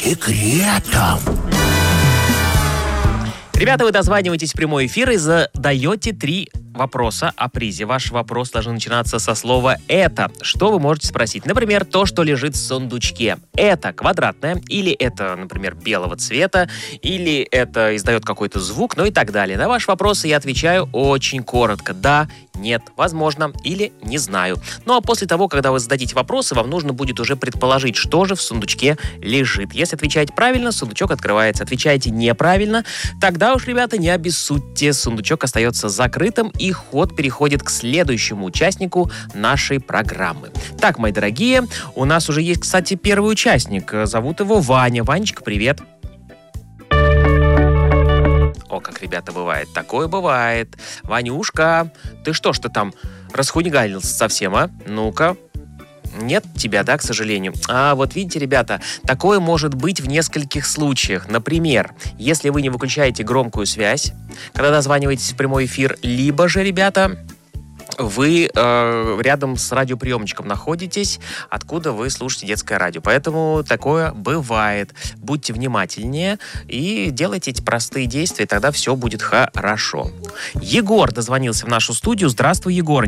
секретом. Ребята, вы дозваниваетесь в прямой эфир и задаете 3 вопроса о призе. Ваши вопросы должны начинаться со слова «это». Что вы можете спросить? Например, то, что лежит в сундучке. Это квадратное, или это, например, белого цвета, или это издает какой-то звук, ну и так далее. На ваши вопросы я отвечаю очень коротко. Да, нет, возможно, или не знаю. Ну а после того, когда вы зададите вопросы, вам нужно будет уже предположить, что же в сундучке лежит. Если отвечаете правильно, сундучок открывается. Отвечаете неправильно, тогда уж, ребята, не обессудьте. Сундучок остается закрытым, и ход переходит к следующему участнику нашей программы. Так, мои дорогие, у нас уже есть, кстати, первый участник. Зовут его Ваня. Ванечка, привет. О, как, ребята, бывает. Такое бывает. Ванюшка, ты что ж ты там расхулиганился совсем, а? Ну-ка. Нет тебя, да, к сожалению? А вот видите, ребята, такое может быть в нескольких случаях. Например, если вы не выключаете громкую связь, когда дозваниваетесь в прямой эфир, либо же, ребята, вы рядом с радиоприемничком находитесь, откуда вы слушаете детское радио. Поэтому такое бывает. Будьте внимательнее и делайте эти простые действия, тогда все будет хорошо. Егор дозвонился в нашу студию. Здравствуй, Егор.